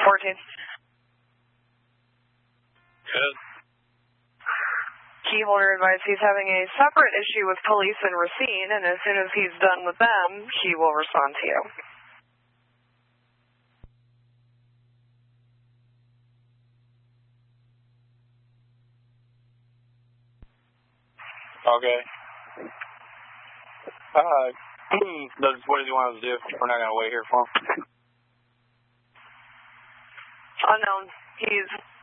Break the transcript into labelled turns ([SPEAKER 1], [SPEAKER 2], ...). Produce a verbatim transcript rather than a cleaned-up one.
[SPEAKER 1] fourteen.
[SPEAKER 2] Good.
[SPEAKER 1] Keyholder advised he's having a separate issue with police in Racine, and as soon as he's done with them, he will respond to you.
[SPEAKER 2] Okay. Uh, does, what does he want us to do? We're not going to wait here for him.
[SPEAKER 1] Unknown. He's